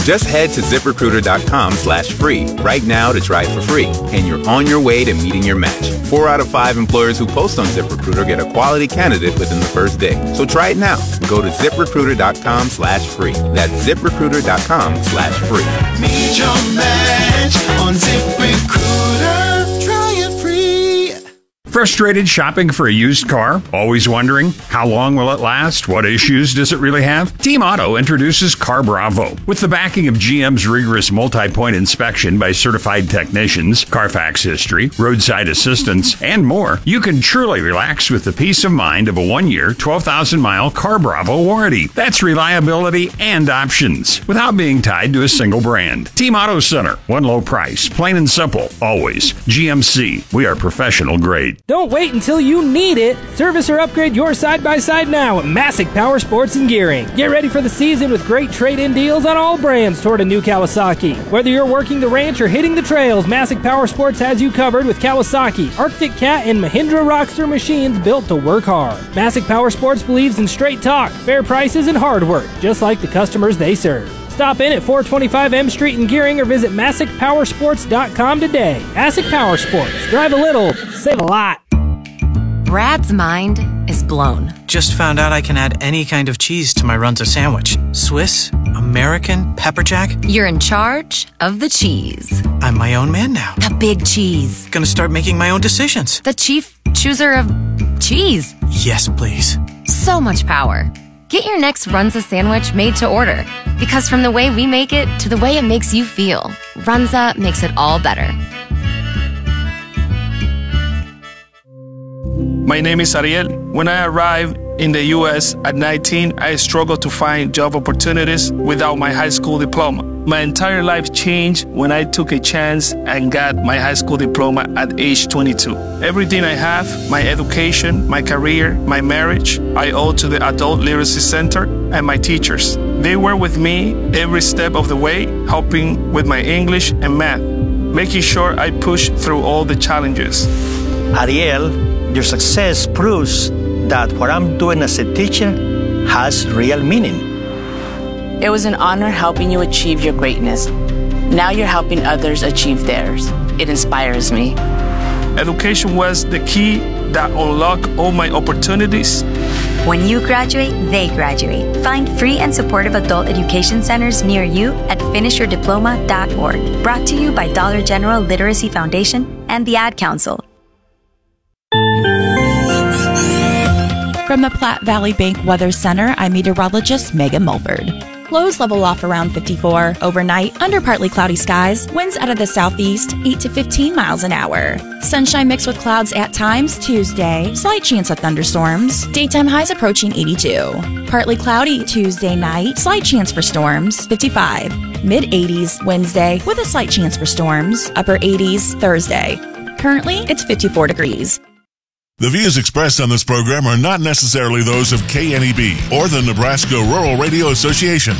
Just head to ZipRecruiter.com/free right now to try it for free, and you're on your way to meeting your match. 4 out of 5 employers who post on ZipRecruiter get a quality candidate within the first day. So try it now. Go to ZipRecruiter.com/free. That's ZipRecruiter.com/free. Meet your match on ZipRecruiter. Try it free. Frustrated shopping for a used car? Always wondering, how long will it last? What issues does it really have? Team Auto introduces Car Bravo. With the backing of GM's rigorous multi-point inspection by certified technicians, Carfax history, roadside assistance, and more, you can truly relax with the peace of mind of a 1-year, 12,000-mile Car Bravo warranty. That's reliability and options, without being tied to a single brand. Team Auto Center. One low price. Plain and simple. Always. GMC. We are professional grade. Don't wait until you need it. Service or upgrade your side-by-side now at Masick Power Sports and Gearing. Get ready for the season with great trade-in deals on all brands toward a new Kawasaki. Whether you're working the ranch or hitting the trails, Masick Power Sports has you covered with Kawasaki, Arctic Cat, and Mahindra Rockster machines built to work hard. Masick Power Sports believes in straight talk, fair prices, and hard work, just like the customers they serve. Stop in at 425 M Street in Gearing or visit MassickPowersports.com today. Masick Power Sports. Drive a little, save a lot. Brad's mind is blown. Just found out I can add any kind of cheese to my Runza sandwich. Swiss, American, pepper jack. You're in charge of the cheese. I'm my own man now. The big cheese. Gonna start making my own decisions. The chief chooser of cheese. Yes, please. So much power. Get your next Runza sandwich made to order. Because from the way we make it to the way it makes you feel, Runza makes it all better. My name is Ariel. When I arrived in the U.S. at 19, I struggled to find job opportunities without my high school diploma. My entire life changed when I took a chance and got my high school diploma at age 22. Everything I have, my education, my career, my marriage, I owe to the Adult Literacy Center and my teachers. They were with me every step of the way, helping with my English and math, making sure I pushed through all the challenges. Ariel, your success proves that what I'm doing as a teacher has real meaning. It was an honor helping you achieve your greatness. Now you're helping others achieve theirs. It inspires me. Education was the key that unlocked all my opportunities. When you graduate, they graduate. Find free and supportive adult education centers near you at finishyourdiploma.org. Brought to you by Dollar General Literacy Foundation and the Ad Council. From the Platte Valley Bank Weather Center, I'm meteorologist Megan Mulford. Lows level off around 54. Overnight, under partly cloudy skies. Winds out of the southeast, 8 to 15 miles an hour. Sunshine mixed with clouds at times Tuesday. Slight chance of thunderstorms. Daytime highs approaching 82. Partly cloudy Tuesday night. Slight chance for storms, 55. Mid-80s Wednesday with a slight chance for storms. Upper 80s Thursday. Currently, it's 54 degrees. The views expressed on this program are not necessarily those of KNEB or the Nebraska Rural Radio Association.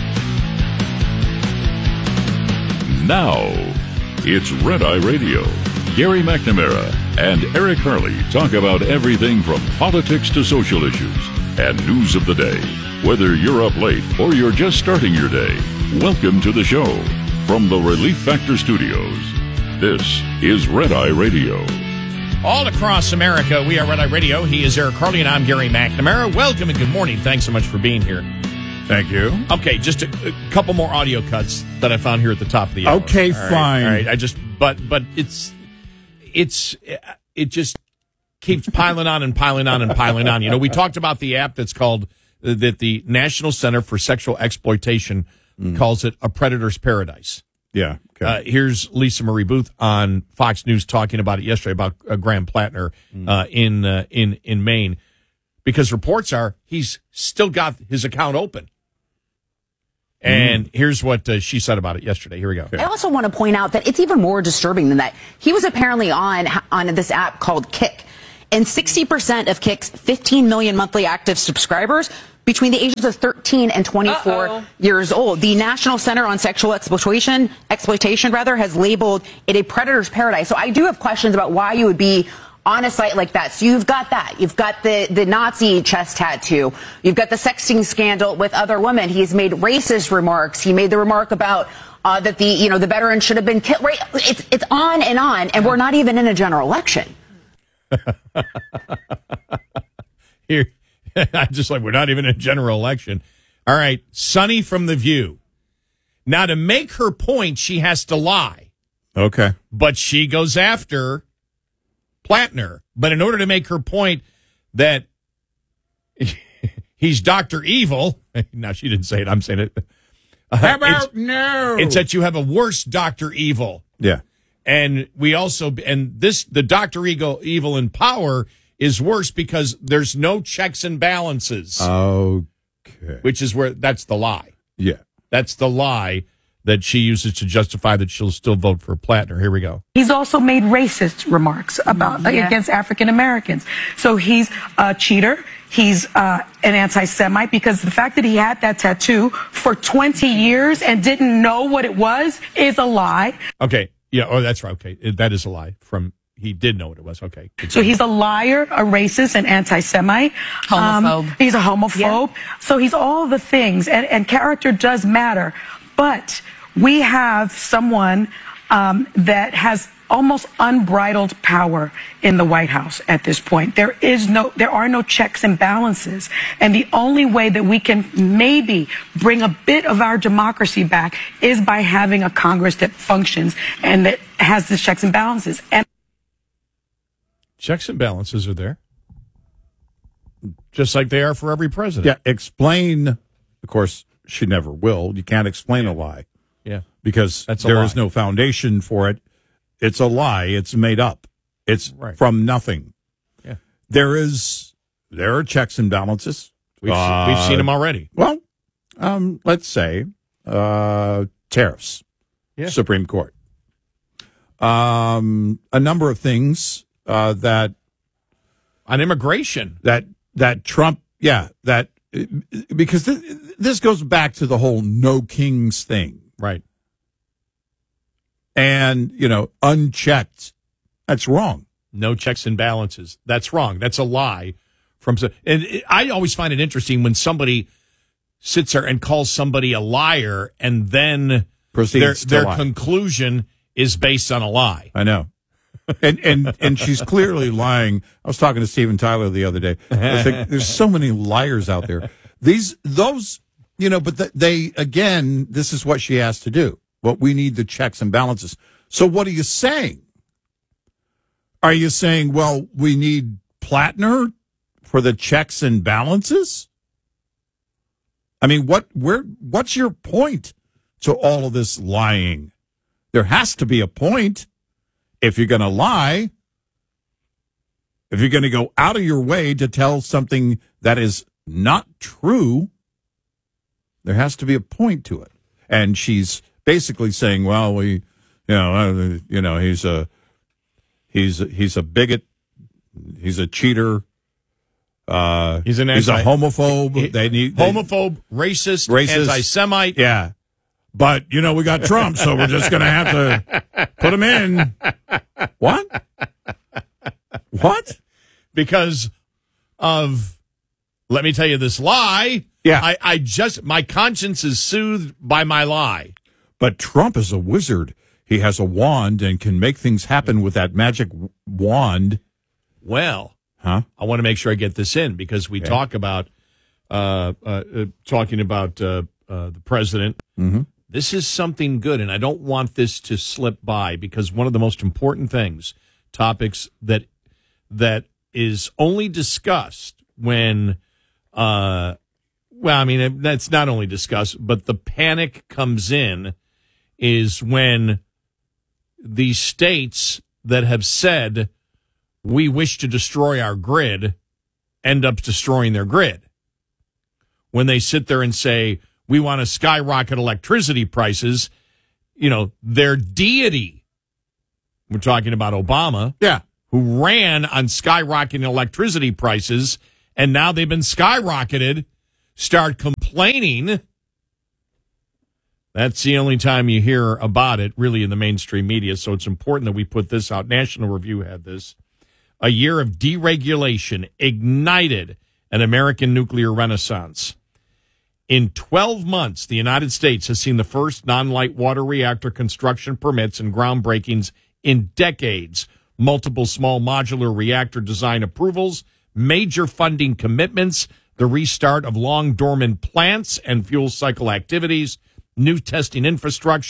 Now, it's Red Eye Radio. Gary McNamara and Eric Harley talk about everything from politics to social issues and news of the day. Whether you're up late or you're just starting your day, welcome to the show. From the Relief Factor Studios, this is Red Eye Radio. All across America, we are Red Eye Radio. He is Eric Harley, and I'm Gary McNamara. Welcome and good morning. Thanks so much for being here. Thank you. Okay, just a couple more audio cuts that I found here at the top of the hour. Okay, fine. All right. I just, but it just keeps piling on and piling on and piling on. You know, we talked about the app that's called that the National Center for Sexual Exploitation calls it a predator's paradise. Yeah. Okay. Here's Lisa Marie Booth on Fox News talking about it yesterday about Graham Plattner in Maine, because reports are he's still got his account open. And here's what she said about it yesterday. Here we go. I also want to point out that it's even more disturbing than that. He was apparently on this app called Kik, and 60% of Kik's 15 million monthly active subscribers between the ages of 13 and 24 years old. The National Center on Sexual Exploitation has labeled it a predator's paradise. So I do have questions about why you would be on a site like that. So you've got that. You've got the Nazi chest tattoo. You've got the sexting scandal with other women. He's made racist remarks. He made the remark about that the veteran should have been killed. Right? It's on, and we're not even in a general election. Here, I just like, we're not even in a general election. All right, Sunny from The View. Now, to make her point, she has to lie. Okay. But she goes after Plattner. But in order to make her point that he's Dr. Evil, now she didn't say it, I'm saying it. How about no? It's that you have a worse Dr. Evil. Yeah. And we also, the Dr. Evil in power is worse because there's no checks and balances. Okay. Which is that's the lie. Yeah. That's the lie that she uses to justify that she'll still vote for Plattner. Here we go. He's also made racist remarks against African Americans. So he's a cheater. He's an anti-Semite because the fact that he had that tattoo for 20 years and didn't know what it was is a lie. Okay. Yeah. Oh, that's right. Okay. That is a lie. He did know what it was. Okay. So he's a liar, a racist, an anti-Semite. Homophobe. He's a homophobe. Yeah. So he's all the things. And character does matter. But we have someone that has almost unbridled power in the White House at this point. There are no checks and balances. And the only way that we can maybe bring a bit of our democracy back is by having a Congress that functions and that has the checks and balances. And checks and balances are there, just like they are for every president. Yeah, explain. Of course, she never will. You can't explain a lie. Yeah, because there is no foundation for it. It's a lie. It's made up. It's from nothing. Yeah, there are checks and balances. We've seen them already. Well, let's say tariffs. Yeah. Supreme Court. A number of things. That on immigration that Trump because this goes back to the whole no kings thing, right? And unchecked, that's wrong. No checks and balances, that's wrong. That's a lie. And I always find it interesting when somebody sits there and calls somebody a liar, and then their conclusion is based on a lie. I know. And she's clearly lying. I was talking to Steven Tyler the other day. I think there's so many liars out there. But again, this is what she has to do. But we need the checks and balances. So what are you saying? Are you saying, well, we need Plattner for the checks and balances? I mean, what's your point to all of this lying? There has to be a point. If you're going to lie, if you're going to go out of your way to tell something that is not true, there has to be a point to it. And she's basically saying, well, he's a bigot, he's a cheater, he's a homophobe. Homophobe, racist, anti-Semite. Yeah. But, we got Trump, so we're just going to have to put him in. What? What? Because of, let me tell you this lie. Yeah. My conscience is soothed by my lie. But Trump is a wizard. He has a wand and can make things happen with that magic wand. Well, I want to make sure I get this in because we talk about, talking about the president. Mm-hmm. This is something good, and I don't want this to slip by because one of the most important topics that is only discussed when, that's not only discussed, but the panic comes in is when these states that have said we wish to destroy our grid end up destroying their grid. When they sit there and say, we want to skyrocket electricity prices, their deity, we're talking about Obama, who ran on skyrocketing electricity prices, and now they've been skyrocketed, start complaining. That's the only time you hear about it, really, in the mainstream media, so it's important that we put this out. National Review had this. a year of deregulation ignited an American nuclear renaissance. In 12 months, the United States has seen the first non-light water reactor construction permits and groundbreakings in decades, multiple small modular reactor design approvals, major funding commitments, the restart of long dormant plants and fuel cycle activities, new testing infrastructure,